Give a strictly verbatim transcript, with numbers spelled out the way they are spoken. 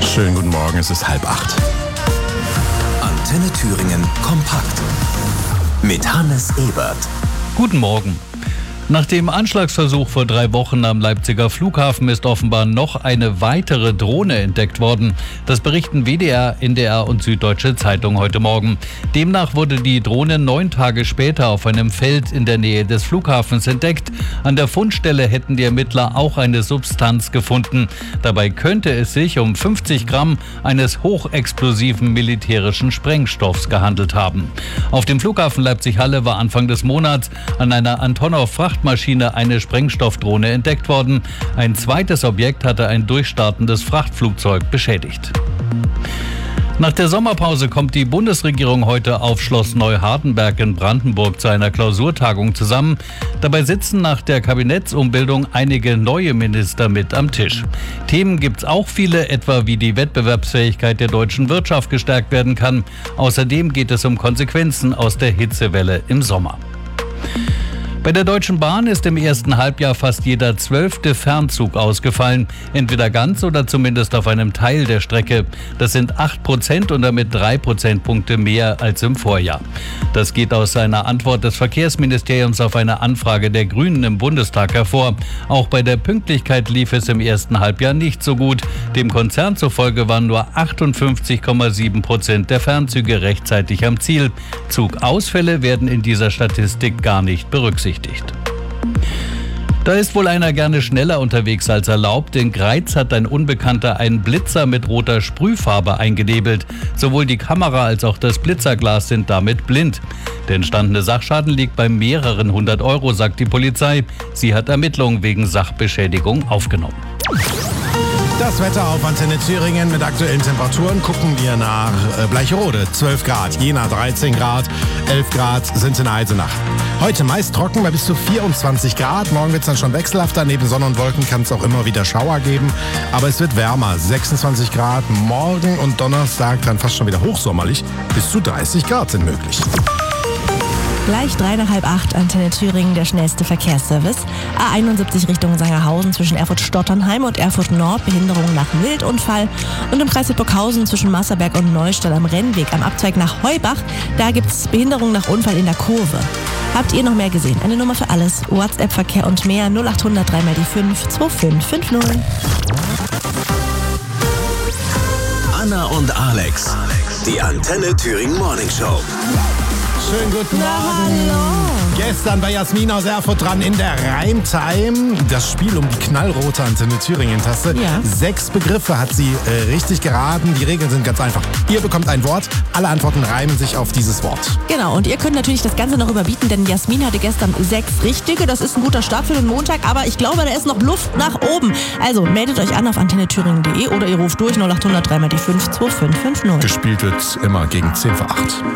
Schönen guten Morgen, es ist halb acht. Antenne Thüringen kompakt mit Hannes Ebert. Guten Morgen. Nach dem Anschlagsversuch vor drei Wochen am Leipziger Flughafen ist offenbar noch eine weitere Drohne entdeckt worden. Das berichten W D R, N D R und Süddeutsche Zeitung heute Morgen. Demnach wurde die Drohne neun Tage später auf einem Feld in der Nähe des Flughafens entdeckt. An der Fundstelle hätten die Ermittler auch eine Substanz gefunden. Dabei könnte es sich um fünfzig Gramm eines hochexplosiven militärischen Sprengstoffs gehandelt haben. Auf dem Flughafen Leipzig-Halle war Anfang des Monats an einer Antonov-Fracht Maschine eine Sprengstoffdrohne entdeckt worden. Ein zweites Objekt hatte ein durchstartendes Frachtflugzeug beschädigt. Nach der Sommerpause kommt die Bundesregierung heute auf Schloss Neuhardenberg in Brandenburg zu einer Klausurtagung zusammen. Dabei sitzen nach der Kabinettsumbildung einige neue Minister mit am Tisch. Themen gibt's auch viele, etwa wie die Wettbewerbsfähigkeit der deutschen Wirtschaft gestärkt werden kann. Außerdem geht es um Konsequenzen aus der Hitzewelle im Sommer. Bei der Deutschen Bahn ist im ersten Halbjahr fast jeder zwölfte Fernzug ausgefallen. Entweder ganz oder zumindest auf einem Teil der Strecke. Das sind acht Prozent und damit drei Prozentpunkte mehr als im Vorjahr. Das geht aus einer Antwort des Verkehrsministeriums auf eine Anfrage der Grünen im Bundestag hervor. Auch bei der Pünktlichkeit lief es im ersten Halbjahr nicht so gut. Dem Konzern zufolge waren nur achtundfünfzig Komma sieben Prozent der Fernzüge rechtzeitig am Ziel. Zugausfälle werden in dieser Statistik gar nicht berücksichtigt. Da ist wohl einer gerne schneller unterwegs als erlaubt. In Greiz hat ein Unbekannter einen Blitzer mit roter Sprühfarbe eingenebelt. Sowohl die Kamera als auch das Blitzerglas sind damit blind. Der entstandene Sachschaden liegt bei mehreren hundert Euro, sagt die Polizei. Sie hat Ermittlungen wegen Sachbeschädigung aufgenommen. Das Wetter auf Antenne Thüringen mit aktuellen Temperaturen. Gucken wir nach Bleicherode, zwölf Grad, Jena dreizehn Grad, elf Grad sind in Eisenach. Heute meist trocken bei bis zu vierundzwanzig Grad. Morgen wird es dann schon wechselhafter. Neben Sonne und Wolken kann es auch immer wieder Schauer geben. Aber es wird wärmer, sechsundzwanzig Grad. Morgen und Donnerstag dann fast schon wieder hochsommerlich. Bis zu dreißig Grad sind möglich. Gleich drei nach halb acht, Antenne Thüringen, der schnellste Verkehrsservice. A einundsiebzig Richtung Sangerhausen zwischen Erfurt-Stotternheim und Erfurt-Nord, Behinderung nach Wildunfall. Und im Kreis Sittburghausen zwischen Masserberg und Neustadt am Rennweg am Abzweig nach Heubach, da gibt es Behinderung nach Unfall in der Kurve. Habt ihr noch mehr gesehen? Eine Nummer für alles. WhatsApp-Verkehr und mehr null acht hundert drei mal die fünf zwei fünf fünf null. Anna und Alex, die Antenne Thüringen Morning Show. Schönen guten Na, Morgen. hallo. Gestern bei Jasmin aus Erfurt dran in der Reimtime. Das Spiel um die knallrote Antenne Thüringen-Taste. Ja. Sechs Begriffe hat sie äh, richtig geraten. Die Regeln sind ganz einfach. Ihr bekommt ein Wort. Alle Antworten reimen sich auf dieses Wort. Genau, und ihr könnt natürlich das Ganze noch überbieten, denn Jasmin hatte gestern sechs richtige. Das ist ein guter Start für den Montag, aber ich glaube, da ist noch Luft nach oben. Also meldet euch an auf antenne thüringen punkt de oder ihr ruft durch null acht hundert drei mal die fünf zwei fünf fünf null. Gespielt wird immer gegen zehn vor acht.